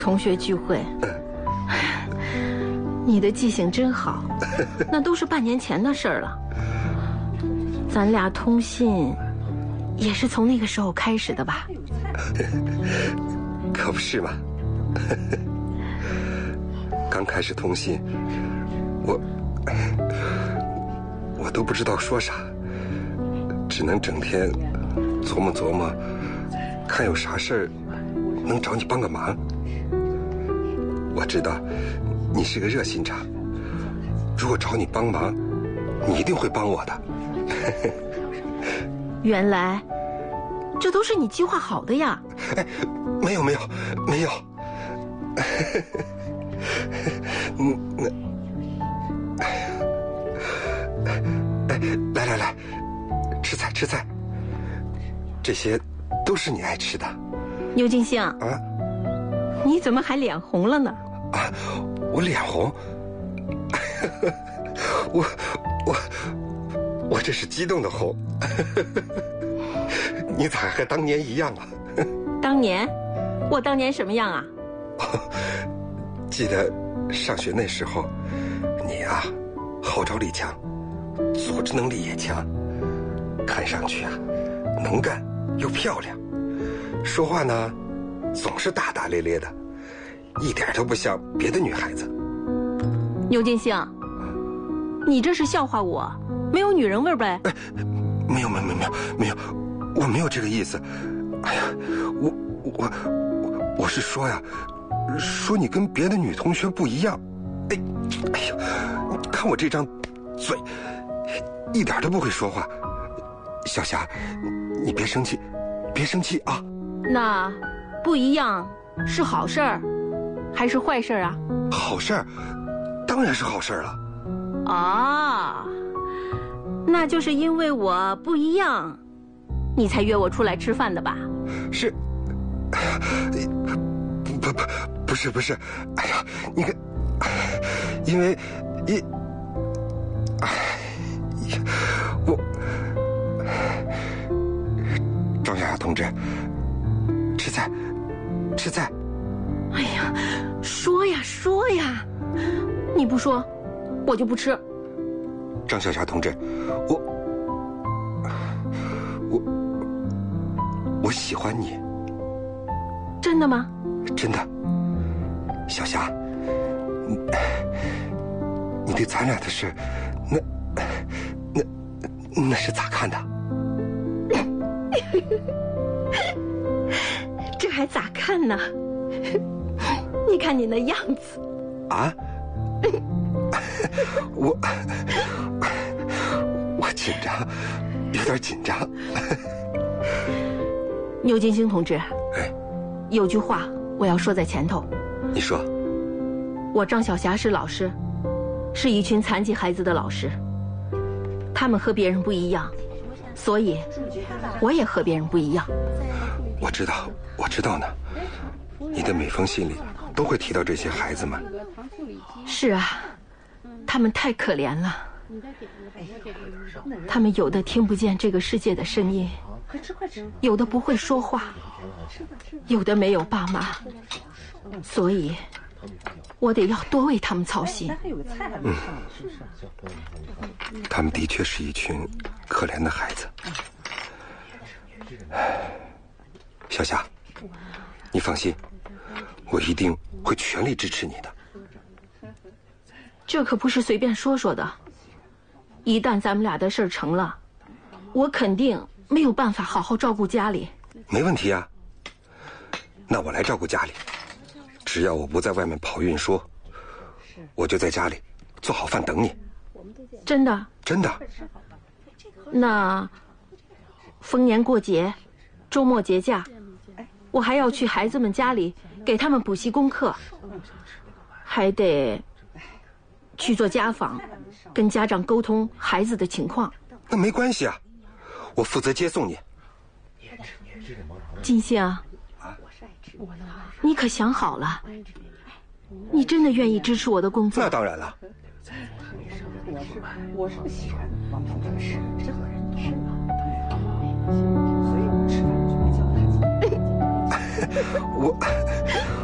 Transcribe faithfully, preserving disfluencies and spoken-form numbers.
同学聚会，哎呀，你的记性真好，那都是半年前的事儿了。咱俩通信，也是从那个时候开始的吧？ 可不是嘛。刚开始通信，我我都不知道说啥，只能整天琢磨琢磨，看有啥事儿能找你帮个忙。我知道你是个热心肠，如果找你帮忙，你一定会帮我的。 原来这都是你计划好的呀？ 哎，没有没有没有。嗯，那，哎呀，哎，来来来，吃菜吃菜，这些都是你爱吃的。 牛金星啊， 你怎么还脸红了呢？ 啊，我脸红？我我我这是激动的红。你咋和当年一样啊？ 当年？我当年什么样啊？ 记得上学那时候，你啊，号召力强，组织能力也强，看上去啊，能干又漂亮，说话呢，总是大大咧咧的，一点都不像别的女孩子。 牛金星，你这是笑话我，没有女人味呗？ 哎，没有没有没有没有没有，我没有这个意思。哎呀，我我我我是说呀。说你跟别的女同学不一样，哎，哎呀，看我这张嘴，一点都不会说话。小霞，你别生气，别生气啊。 那不一样是好事儿，还是坏事啊？ 好事儿，当然是好事儿了。 啊，那就是因为我不一样，你才约我出来吃饭的吧？ 是，不不不。不是不是，哎呀，你看，因为，因，哎呀，我，张小雅同志，吃菜，吃菜。 哎呀，说呀说呀，你不说，我就不吃。 张小霞同志，我，我，我喜欢你。 真的吗？ 真的。小霞，你你对咱俩的事，那那那是咋看的？ 这还咋看呢？你看你那样子啊！我我紧张，有点紧张。 牛金星同志， 哎， 有句话我要说在前头。 你说， 我张小霞是老师，是一群残疾孩子的老师。他们和别人不一样，所以我也和别人不一样。 我知道，我知道呢。你的每封信里都会提到这些孩子们。 是啊，他们太可怜了。他们有的听不见这个世界的声音，有的不会说话，有的没有爸妈。所以，我得要多为他们操心。 嗯，他们的确是一群可怜的孩子。小霞，你放心，我一定会全力支持你的。 这可不是随便说说的。一旦咱们俩的事儿成了，我肯定没有办法好好照顾家里。 没问题啊，那我来照顾家里。只要我不在外面跑运输，我就在家里做好饭等你。 真的？ 真的。 那逢年过节、周末节假，我还要去孩子们家里给他们补习功课，还得去做家访，跟家长沟通孩子的情况。 那没关系啊，我负责接送你。 金星啊，你可想好了？你真的愿意支持我的工作？ 那当然了。 我是不喜欢王同志，任何人都是所以我吃饭就没叫他。 我。